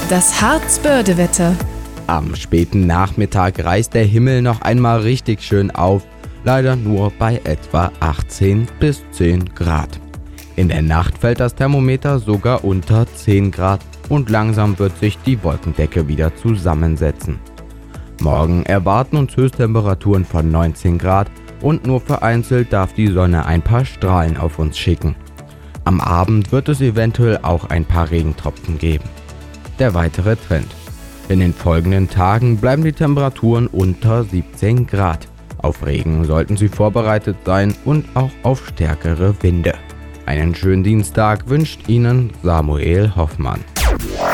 Das Harzbörde-Wetter. Am späten Nachmittag reißt der Himmel noch einmal richtig schön auf, leider nur bei etwa 18 bis 10 Grad. In der Nacht fällt das Thermometer sogar unter 10 Grad und langsam wird sich die Wolkendecke wieder zusammensetzen. Morgen erwarten uns Höchsttemperaturen von 19 Grad und nur vereinzelt darf die Sonne ein paar Strahlen auf uns schicken. Am Abend wird es eventuell auch ein paar Regentropfen geben. Der weitere Trend. In den folgenden Tagen bleiben die Temperaturen unter 17 Grad. Auf Regen sollten Sie vorbereitet sein und auch auf stärkere Winde. Einen schönen Dienstag wünscht Ihnen Samuel Hoffmann.